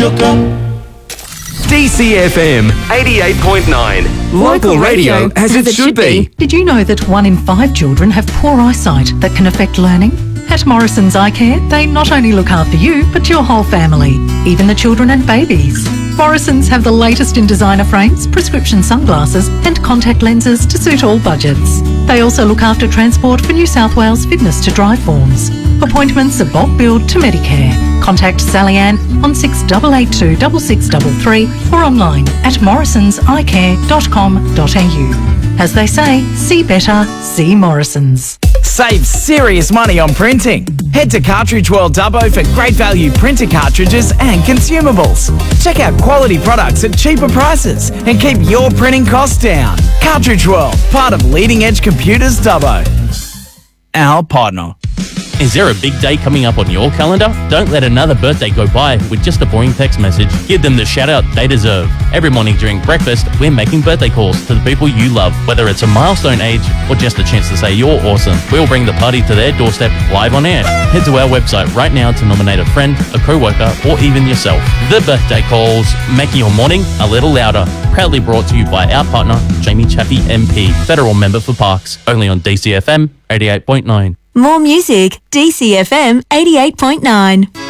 look up. DCFM 88.9. Local radio as it should be. Did you know that 1 in 5 children have poor eyesight that can affect learning? At Morrison's Eye Care, they not only look after you, but your whole family, even the children and babies. Morrison's have the latest in designer frames, prescription sunglasses and contact lenses to suit all budgets. They also look after transport for New South Wales fitness to drive forms. Appointments are bulk billed to Medicare. Contact Sally Ann on 6882 6633 or online at morrisonseyecare.com.au. As they say, see better, see Morrison's. Save serious money on printing. Head to Cartridge World Dubbo for great value printer cartridges and consumables. Check out quality products at cheaper prices and keep your printing costs down. Cartridge World, part of Leading Edge Computers Dubbo. Our partner. Is there a big day coming up on your calendar? Don't let another birthday go by with just a boring text message. Give them the shout out they deserve. Every morning during breakfast, we're making birthday calls to the people you love, whether it's a milestone age or just a chance to say you're awesome. We'll bring the party to their doorstep live on air. Head to our website right now to nominate a friend, a co-worker, or even yourself. The birthday calls, making your morning a little louder. Proudly brought to you by our partner, Jamie Chaffey MP, Federal Member for Parks, only on DCFM 88.9. More music, DCFM 88.9.